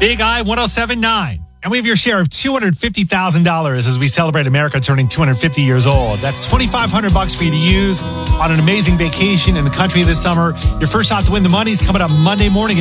Big I 107.9. And we have your share of $250,000 as we celebrate America turning 250 years old. That's $2,500 for you to use on an amazing vacation in the country this summer. Your first shot to win the money is coming up Monday morning.